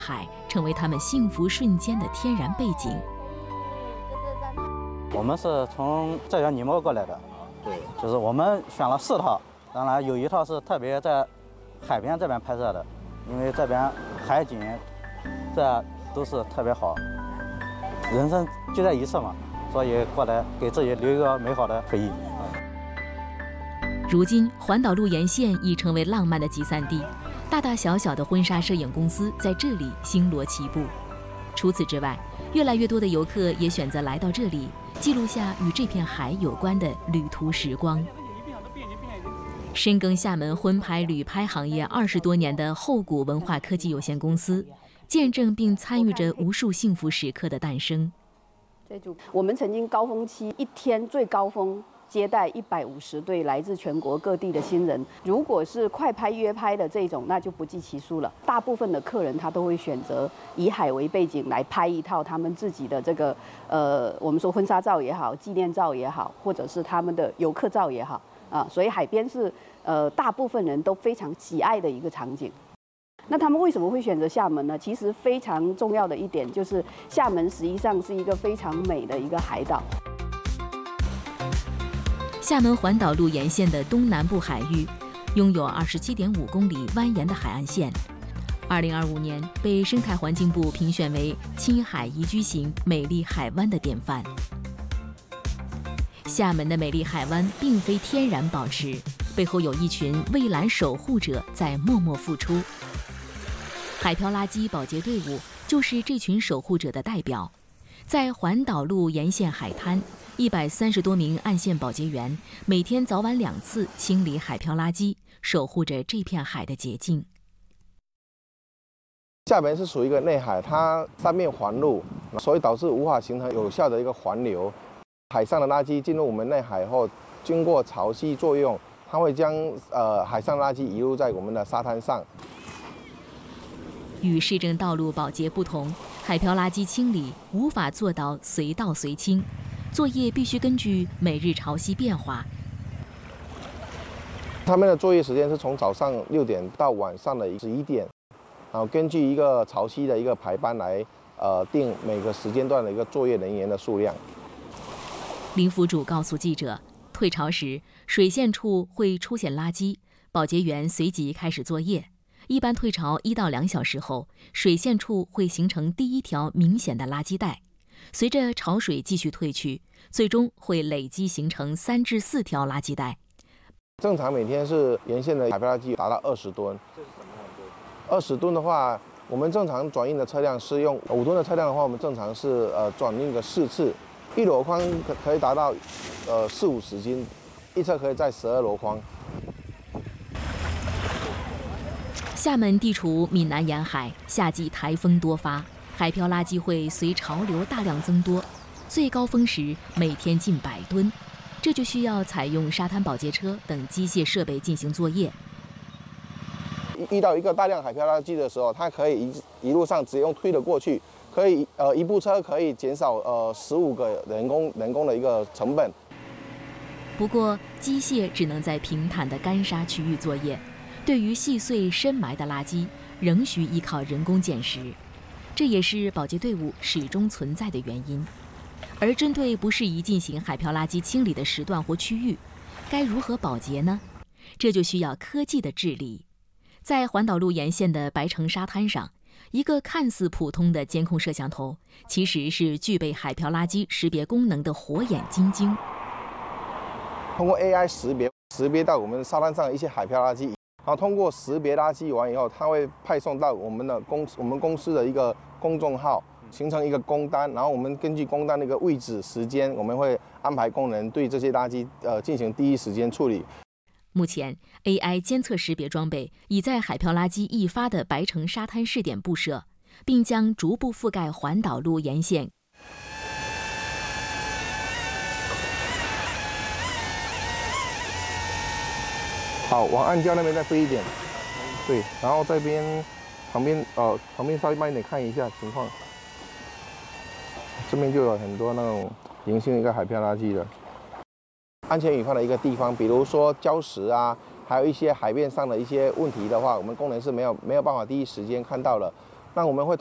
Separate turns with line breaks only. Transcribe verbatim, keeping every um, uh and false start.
海成为他们幸福瞬间的天然背景。
我们是从浙江宁波过来的，对，就是我们选了四套，当然有一套是特别在海边这边拍摄的，因为这边海景这都是特别好，人生就这一次嘛，所以过来给自己留一个美好的回忆。
如今环岛路沿线已成为浪漫的集散地，大大小小的婚纱摄影公司在这里星罗棋布。除此之外，越来越多的游客也选择来到这里，记录下与这片海有关的旅途时光。深耕厦门婚拍旅拍行业二十多年的后谷文化科技有限公司，见证并参与着无数幸福时刻的诞生。
我们曾经高峰期一天最高峰接待一百五十对来自全国各地的新人，如果是快拍约拍的这种，那就不计其数了。大部分的客人他都会选择以海为背景来拍一套他们自己的这个呃，我们说婚纱照也好，纪念照也好，或者是他们的游客照也好啊，所以海边是呃大部分人都非常喜爱的一个场景。那他们为什么会选择厦门呢？其实非常重要的一点就是，厦门实际上是一个非常美的一个海岛。
厦门环岛路沿线的东南部海域，拥有二十七点五公里蜿蜒的海岸线。二零二五年被生态环境部评选为青海宜居型美丽海湾的典范。厦门的美丽海湾并非天然保持，背后有一群蔚蓝守护者在默默付出。海漂垃圾保洁队伍就是这群守护者的代表。在环岛路沿线海滩，一百三十多名岸线保洁员每天早晚两次清理海漂垃圾，守护着这片海的洁净。
厦门是属于一个内海，它三面环路，所以导致无法形成有效的一个环流。海上的垃圾进入我们内海后，经过潮汐作用，它会将呃海上垃圾遗留在我们的沙滩上。
与市政道路保洁不同，海漂垃圾清理无法做到随到随清，作业必须根据每日潮汐变化。
他们的作业时间是从早上六点到晚上的十一点，然后根据一个潮汐的一个排班来呃定每个时间段的一个作业人员的数量。
林府主告诉记者，退潮时水线处会出现垃圾，保洁员随即开始作业。一般退潮一到两小时后，水线处会形成第一条明显的垃圾带，随着潮水继续退去，最终会累积形成三至四条垃圾带。
正常每天是沿线的海漂垃圾达到二十吨。这是什么样的？二十吨的话，我们正常转运的车辆是用五吨的车辆的话，我们正常是呃转运个四次，一箩筐可可以达到呃四五十斤，一车可以载十二箩筐。
厦门地处闽南沿海，夏季台风多发，海漂垃圾会随潮流大量增多，最高峰时每天近百吨，这就需要采用沙滩保洁车等机械设备进行作业。
遇到一个大量海漂垃圾的时候，它可以一一路上直接用推的过去，可以呃一部车可以减少呃十五个人工人工的一个成本。
不过机械只能在平坦的干沙区域作业。对于细碎深埋的垃圾，仍需依靠人工捡拾，这也是保洁队伍始终存在的原因。而针对不适宜进行海漂垃圾清理的时段或区域，该如何保洁呢？这就需要科技的治理。在环岛路沿线的白城沙滩上，一个看似普通的监控摄像头，其实是具备海漂垃圾识别功能的火眼金睛。
通过 A I 识别，识别到我们沙滩上的一些海漂垃圾。然后通过识别垃圾完以后，它会派送到我们的公我们公司的一个公众号，形成一个工单。然后我们根据工单的一个位置、时间，我们会安排工人对这些垃圾呃进行第一时间处理。
目前 A I 监测识别装备已在海漂垃圾易发的白城沙滩试点布设，并将逐步覆盖环岛路沿线。
好，往暗礁那边再飞一点，对，然后这边旁边呃旁边稍微慢一点看一下情况，这边就有很多那种零星一个海漂垃圾的。安全隐患的一个地方，比如说礁石啊，还有一些海面上的一些问题的话，我们工人是没有没有办法第一时间看到的。 那我们会